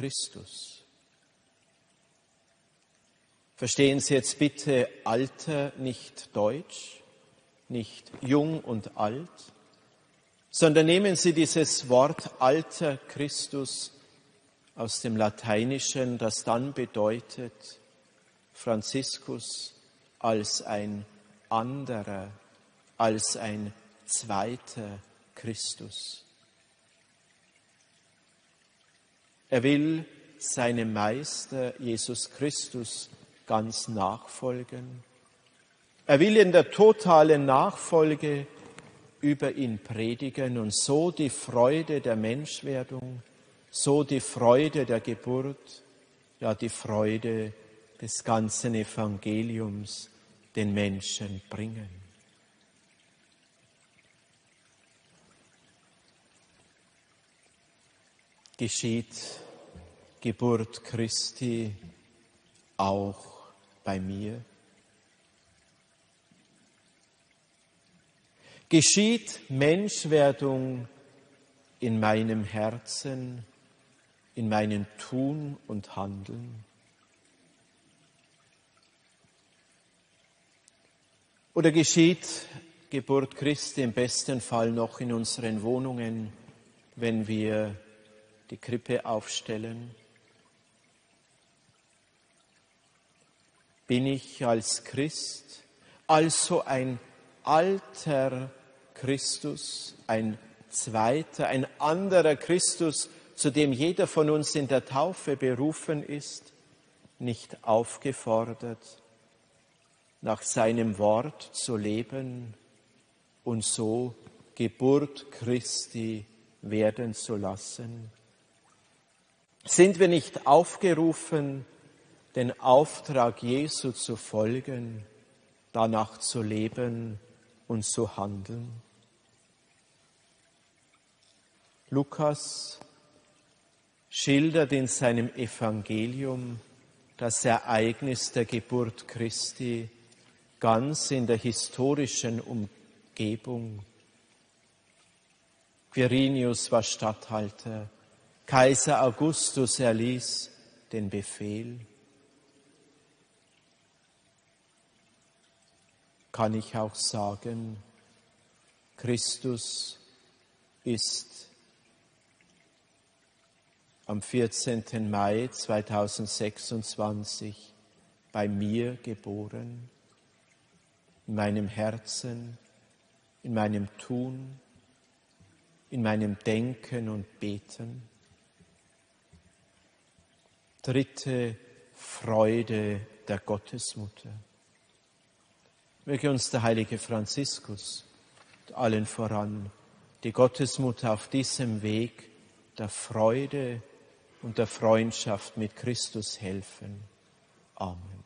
Christus. Verstehen Sie jetzt bitte Alter nicht deutsch, nicht jung und alt, sondern nehmen Sie dieses Wort Alter Christus aus dem Lateinischen, das dann bedeutet, Franziskus als ein anderer, als ein zweiter Christus. Er will seinem Meister Jesus Christus ganz nachfolgen. Er will in der totalen Nachfolge über ihn predigen und so die Freude der Menschwerdung, so die Freude der Geburt, ja die Freude des ganzen Evangeliums den Menschen bringen. Geschieht Geburt Christi auch bei mir? Geschieht Menschwerdung in meinem Herzen, in meinem Tun und Handeln? Oder geschieht Geburt Christi im besten Fall noch in unseren Wohnungen, wenn wir die Krippe aufstellen? Bin ich als Christ also ein alter Christus, ein zweiter, ein anderer Christus, zu dem jeder von uns in der Taufe berufen ist, nicht aufgefordert, nach seinem Wort zu leben und so Geburt Christi werden zu lassen? Sind wir nicht aufgerufen, den Auftrag Jesu zu folgen, danach zu leben und zu handeln? Lukas schildert in seinem Evangelium das Ereignis der Geburt Christi ganz in der historischen Umgebung. Quirinius war Statthalter, Kaiser Augustus erließ den Befehl. Kann ich auch sagen, Christus ist am 14. Mai 2026 bei mir geboren, in meinem Herzen, in meinem Tun, in meinem Denken und Beten. Dritte Freude der Gottesmutter. Möge uns der heilige Franziskus allen voran die Gottesmutter auf diesem Weg der Freude und der Freundschaft mit Christus helfen. Amen.